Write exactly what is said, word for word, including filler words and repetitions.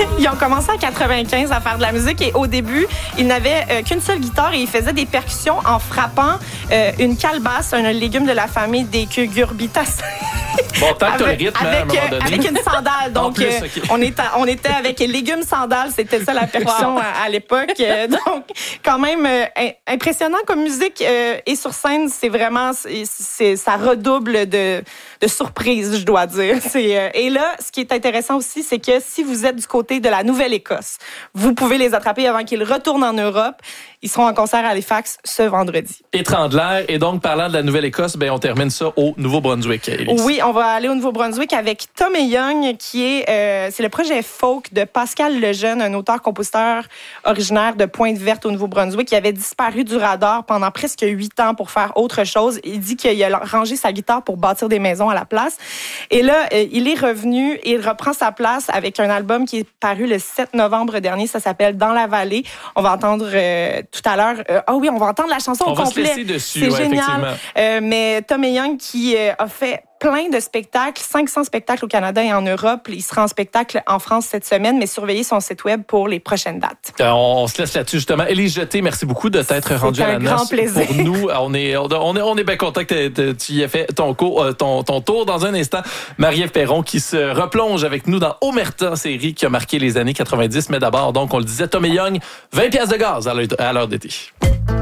Ils ont commencé en quatre-vingt-quinze à faire de la musique et au début, ils n'avaient euh, qu'une seule guitare et ils faisaient des percussions en frappant euh, une calebasse, un légume de la famille des cucurbitacées. Bon, tant que t'as le Avec, rythme, avec, à un moment euh, donné. avec une sandale. Donc, plus, euh, okay. on, était, on était avec légumes sandales. C'était ça la percussion Wow. à, à l'époque. Euh, donc, quand même euh, impressionnant comme musique. Euh, et sur scène, c'est vraiment... C'est, c'est, ça redouble de, de surprise, je dois dire. C'est, euh, et là, ce qui est intéressant aussi, c'est que si vous êtes du côté de la Nouvelle-Écosse, vous pouvez les attraper avant qu'ils retournent en Europe. Ils seront en concert à Halifax ce vendredi. Étrangler. Et donc, parlant de la Nouvelle-Écosse, ben, on termine ça au Nouveau-Brunswick, Élise. Oui, on va aller au Nouveau-Brunswick avec Tom et Young, qui est, euh, c'est le projet folk de Pascal Lejeune, un auteur-compositeur originaire de Pointe-Verte au Nouveau-Brunswick, qui avait disparu du radar pendant presque huit ans pour faire autre chose. Il dit qu'il a rangé sa guitare pour bâtir des maisons à la place. Et là, euh, il est revenu et il reprend sa place avec un album qui est paru le sept novembre dernier. Ça s'appelle Dans la vallée. On va entendre euh, tout à l'heure... Ah euh, oh oui, on va entendre la chanson on au va complet. Se laisser dessus, c'est ouais, génial. Euh, mais Tom et Young qui euh, a fait plein de spectacles, cinq cents spectacles au Canada et en Europe. Il sera en spectacle en France cette semaine, mais surveillez son site web pour les prochaines dates. Euh, on se laisse là-dessus, justement. Élise Jeté, merci beaucoup de t'être rendue à la noce. C'est un grand plaisir. Pour nous, on est, on est, on est bien content que tu y aies fait ton, cours, ton, ton tour. Dans un instant, Marie-Ève Perron qui se replonge avec nous dans Omerta, série qui a marqué les années quatre-vingt-dix. Mais d'abord, donc, on le disait, Tom et Young, vingt piastres de gaz à l'heure d'été.